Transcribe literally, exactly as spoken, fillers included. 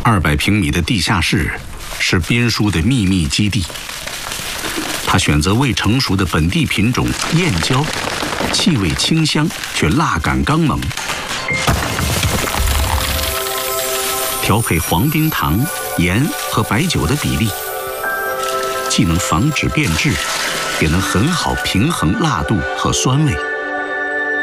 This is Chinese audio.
二百平米的地下室是边叔的秘密基地。他选择未成熟的本地品种燕椒，气味清香却辣感刚猛。调配黄冰糖、盐和白酒的比例，既能防止变质，也能很好平衡辣度和酸味。